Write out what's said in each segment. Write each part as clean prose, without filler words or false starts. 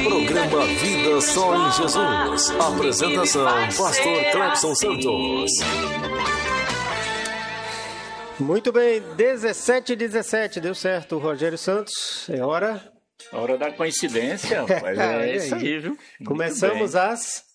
Programa Vida Só em Jesus. Apresentação, Pastor Clebson Santos. Muito bem, 17h17, deu certo, Rogério Santos, é hora. Hora da coincidência, rapaz, é isso aí, viu? Começamos às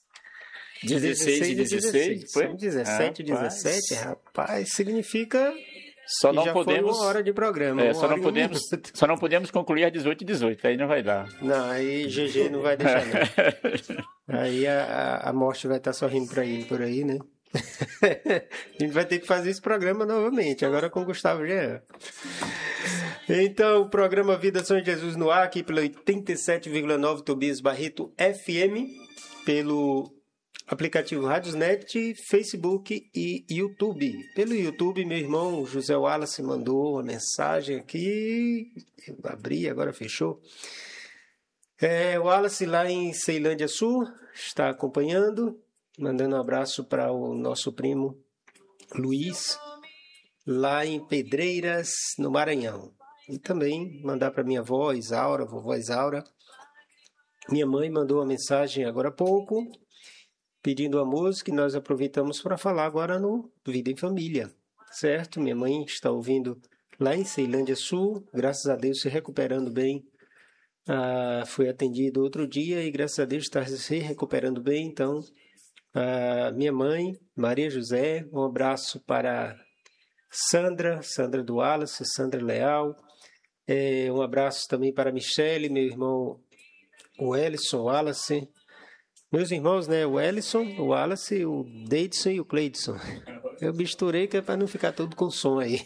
16h16, foi? São 17h17, rapaz, significa só não já podemos, foi uma hora de programa. Só não podemos concluir às 18h18, aí não vai dar. Não, aí GG não vai deixar não. Aí a morte vai estar sorrindo para ele por aí, né? A gente vai ter que fazer esse programa novamente, agora com o Gustavo Jean. Então, o programa Vida Só em Jesus no ar, aqui pelo 87,9 Tobias Barreto FM, pelo aplicativo Radiosnet, Facebook e YouTube. Pelo YouTube, meu irmão José Wallace mandou uma mensagem aqui, eu abri, agora fechou. O Wallace lá em Ceilândia Sul está acompanhando, mandando um abraço para o nosso primo Luiz, lá em Pedreiras, no Maranhão. E também mandar para minha avó Isaura, vovó Isaura. Minha mãe mandou uma mensagem agora há pouco, pedindo a música, e nós aproveitamos para falar agora no Vida em Família, certo? Minha mãe está ouvindo lá em Ceilândia Sul, graças a Deus se recuperando bem. Foi atendido outro dia e graças a Deus está se recuperando bem, então... minha mãe, Maria José, um abraço para Sandra do Wallace, Sandra Leal, um abraço também para Michele, meu irmão o Ellison Wallace, meus irmãos, né, o Ellison, o Wallace, o Deidson e o Cleidson. Eu misturei que é para não ficar tudo com som aí.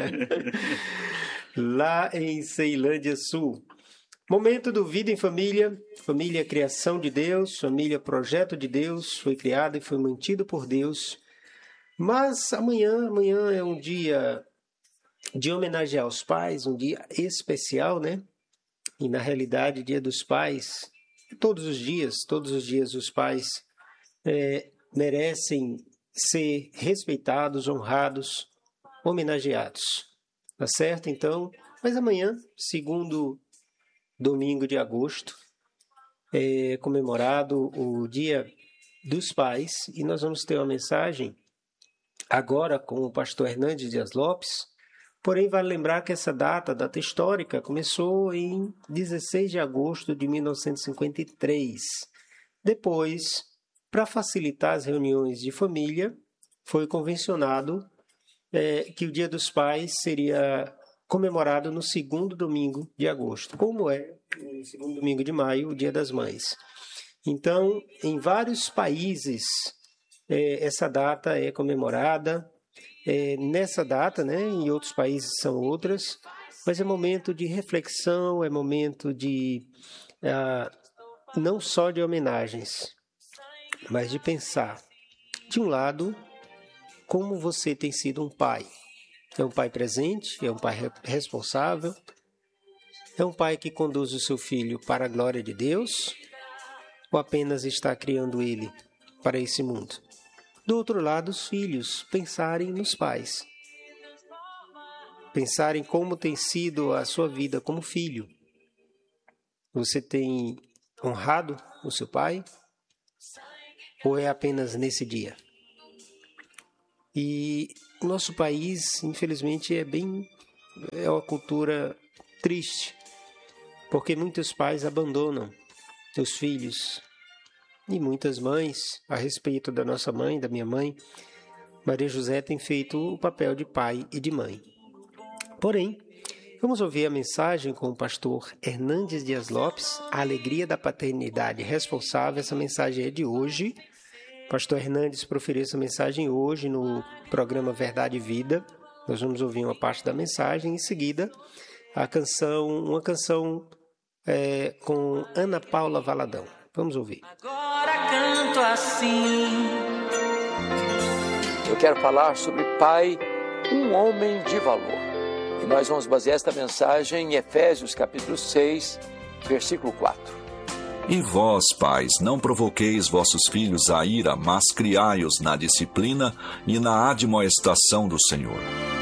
Lá em Ceilândia Sul. Momento do Vida em Família. Família é criação de Deus, família é projeto de Deus, foi criado e foi mantido por Deus. Mas amanhã é um dia de homenagear os pais, um dia especial, né? E na realidade, Dia dos Pais, todos os dias os pais merecem ser respeitados, honrados, homenageados. Tá certo? Então, mas amanhã, segundo domingo de agosto, é comemorado o Dia dos Pais e nós vamos ter uma mensagem agora com o pastor Hernandes Dias Lopes, porém vale lembrar que essa data histórica, começou em 16 de agosto de 1953. Depois, para facilitar as reuniões de família, foi convencionado que o Dia dos Pais seria comemorado no segundo domingo de agosto, como é no segundo domingo de maio, o Dia das Mães. Então, em vários países, essa data é comemorada. Nessa data, né, em outros países são outras, mas é momento de reflexão, é momento de não só de homenagens, mas de pensar, de um lado, como você tem sido um pai. É um pai presente, é um pai responsável, é um pai que conduz o seu filho para a glória de Deus, ou apenas está criando ele para esse mundo? Do outro lado, os filhos pensarem nos pais, pensarem como tem sido a sua vida como filho. Você tem honrado o seu pai? Ou é apenas nesse dia? E nosso país, infelizmente, é uma cultura triste, porque muitos pais abandonam os filhos. E muitas mães, a respeito da nossa mãe, da minha mãe, Maria José tem feito o papel de pai e de mãe. Porém, vamos ouvir a mensagem com o pastor Hernandes Dias Lopes, a alegria da paternidade responsável. Essa mensagem é de hoje. O pastor Hernandes proferiu essa mensagem hoje no programa Verdade e Vida. Nós vamos ouvir uma parte da mensagem, em seguida uma canção com Ana Paula Valadão. Vamos ouvir. Agora canto assim. Eu quero falar sobre pai, um homem de valor. E nós vamos basear esta mensagem em Efésios capítulo 6, versículo 4. E vós, pais, não provoqueis vossos filhos a ira, mas criai-os na disciplina e na admoestação do Senhor.